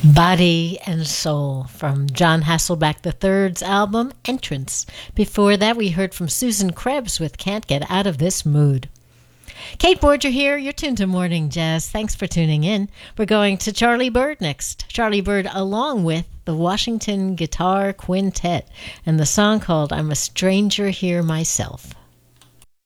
Body and Soul from John Hasselbeck III's album Entrance. Before that, we heard from Susan Krebs with Can't Get Out of This Mood. Kate Borger here. You're tuned to Morning Jazz. Thanks for tuning in. We're going to Charlie Byrd next. Charlie Byrd along with the Washington Guitar Quintet and the song called I'm a Stranger Here Myself.